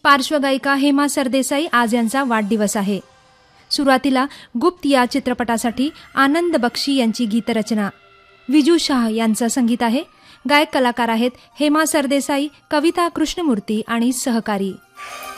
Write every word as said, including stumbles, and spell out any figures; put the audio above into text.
पार्श्वगायिका हेमा सरदेसाई आज यांचा वाढदिवस आहे. सुरुवातीला गुप्त या चित्रपटासाठी आनंद बक्षी यांची गीतरचना. विजू शाह यांचं संगीत आहे. गायक कलाकार आहेत हेमा सरदेसाई, कविता कृष्णमूर्ती आणि सहकारी.